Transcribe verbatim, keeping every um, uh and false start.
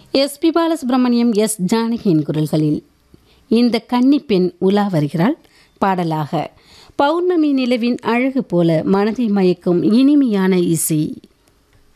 S B Balasubramaniam, S ஜானகியின் குரல்களில் இந்த கன்னி பெண் உலா வருகிறாள். பாடலாக பௌர்ணமி நிலவின் அழகு போல மனதை மயக்கும் இனிமையான இசை.